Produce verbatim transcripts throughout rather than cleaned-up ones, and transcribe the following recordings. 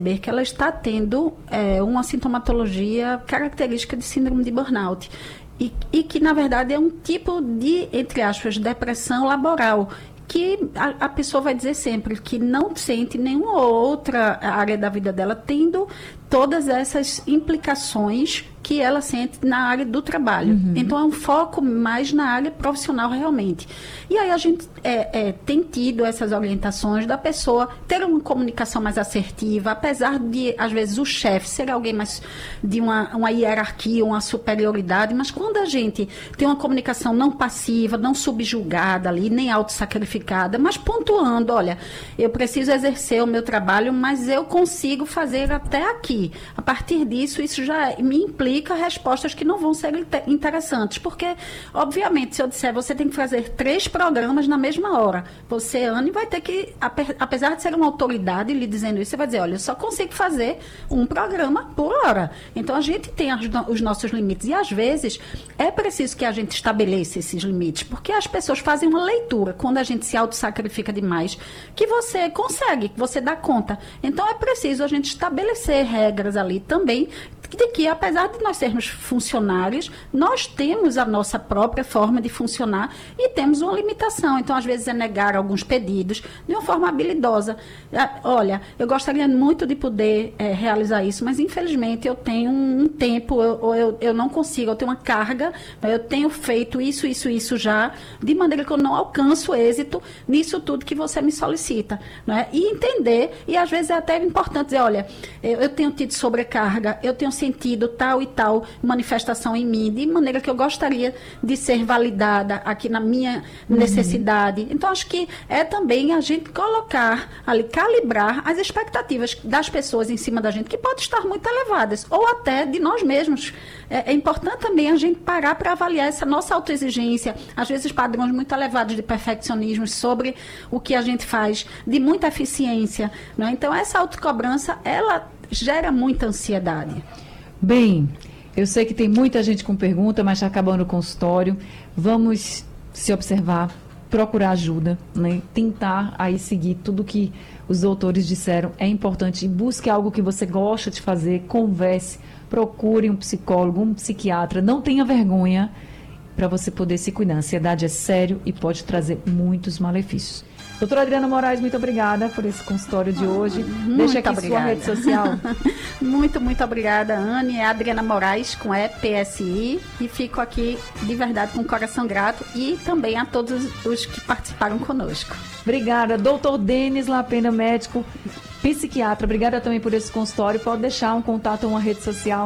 que ela está tendo é, uma sintomatologia característica de síndrome de burnout. E, e que, na verdade, é um tipo de, entre aspas, depressão laboral, que a, a pessoa vai dizer sempre que não sente nenhuma outra área da vida dela tendo todas essas implicações que ela sente na área do trabalho. Uhum. Então, é um foco mais na área profissional realmente. E aí a gente é, é, tem tido essas orientações da pessoa ter uma comunicação mais assertiva, apesar de, às vezes, o chefe ser alguém mais de uma, uma hierarquia, uma superioridade, mas quando a gente tem uma comunicação não passiva, não subjugada ali, nem autossacrificada, mas pontuando, olha, eu preciso exercer o meu trabalho, mas eu consigo fazer até aqui. A partir disso, isso já me implica respostas que não vão ser interessantes, porque, obviamente, se eu disser, você tem que fazer três programas na mesma hora, você, Anne, vai ter que, apesar de ser uma autoridade lhe dizendo isso, você vai dizer, olha, eu só consigo fazer um programa por hora. Então, a gente tem os nossos limites, e às vezes é preciso que a gente estabeleça esses limites, porque as pessoas fazem uma leitura, quando a gente se autossacrifica demais, que você consegue, que você dá conta. Então, é preciso a gente estabelecer regras ali também, de que, apesar de nós sermos funcionários, nós temos a nossa própria forma de funcionar e temos uma limitação. Então, às vezes, é negar alguns pedidos de uma forma habilidosa. Olha, eu gostaria muito de poder é, realizar isso, mas, infelizmente, eu tenho um tempo, eu, eu, eu não consigo, eu tenho uma carga, eu tenho feito isso, isso, isso já, de maneira que eu não alcanço êxito nisso tudo que você me solicita. Não é? E entender, e às vezes é até importante dizer, olha, eu, eu tenho tido sobrecarga, eu tenho sentido tal e tal manifestação em mim, de maneira que eu gostaria de ser validada aqui na minha uhum. necessidade. Então, acho que é também a gente colocar ali, calibrar as expectativas das pessoas em cima da gente, que podem estar muito elevadas, ou até de nós mesmos. É, é importante também a gente parar para avaliar essa nossa autoexigência, às vezes padrões muito elevados de perfeccionismo sobre o que a gente faz, de muita eficiência. Não é? Então, essa autocobrança, ela gera muita ansiedade. Bem, eu sei que tem muita gente com pergunta, mas já acabando o consultório. Vamos se observar, procurar ajuda, né? Tentar aí seguir tudo que os doutores disseram. É importante. Busque algo que você gosta de fazer, converse, procure um psicólogo, um psiquiatra. Não tenha vergonha para você poder se cuidar. A ansiedade é sério e pode trazer muitos malefícios. Doutora Adriana Moraes, muito obrigada por esse consultório de hoje. Muito Deixa aqui obrigada. Sua rede social. Muito, muito obrigada, Anne. É Adriana Moraes, com E, P S I. E fico aqui, de verdade, com o coração grato. E também a todos os que participaram conosco. Obrigada. Doutor Denis Lapena, médico, psiquiatra. Obrigada também por esse consultório. Pode deixar um contato ou uma rede social?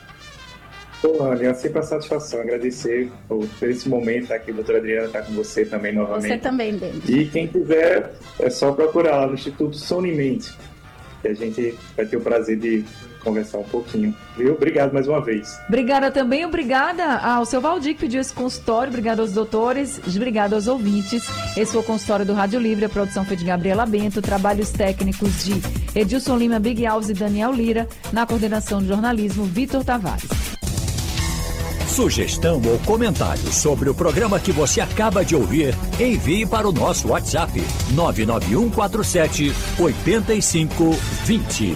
Olha, é sempre a satisfação, agradecer por, por esse momento aqui, a doutora Adriana está com você também novamente. Você também, Denis. E quem quiser, é só procurar lá no Instituto Sonimente, que a gente vai ter o prazer de conversar um pouquinho. Viu? Obrigado mais uma vez. Obrigada também, obrigada ao seu Valdir que pediu esse consultório, obrigada aos doutores, obrigada aos ouvintes. Esse foi o consultório do Rádio Livre, a produção foi de Gabriela Bento, trabalhos técnicos de Edilson Lima, Big Alves e Daniel Lira, na coordenação de jornalismo, Vitor Tavares. Sugestão ou comentário sobre o programa que você acaba de ouvir, envie para o nosso WhatsApp nove nove um quatro sete oito cinco dois zero.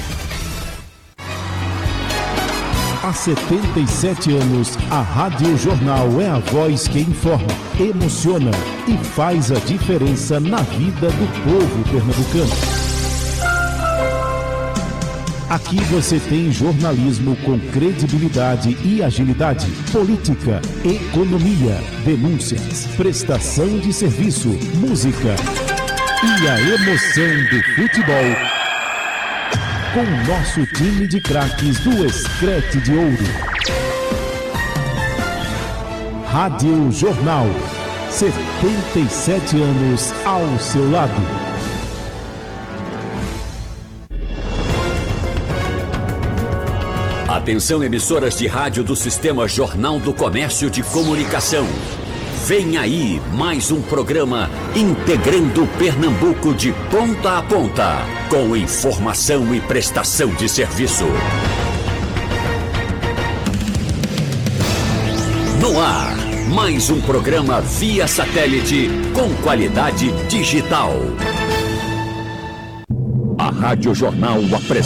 Há setenta e sete anos, a Rádio Jornal é a voz que informa, emociona e faz a diferença na vida do povo pernambucano. Aqui você tem jornalismo com credibilidade e agilidade, política, economia, denúncias, prestação de serviço, música e a emoção do futebol. Com o nosso time de craques do Escrete de Ouro. Rádio Jornal, setenta e sete anos ao seu lado. Atenção, emissoras de rádio do Sistema Jornal do Comércio de Comunicação. Vem aí mais um programa integrando Pernambuco de ponta a ponta, com informação e prestação de serviço. No ar, mais um programa via satélite com qualidade digital. A Rádio Jornal apresenta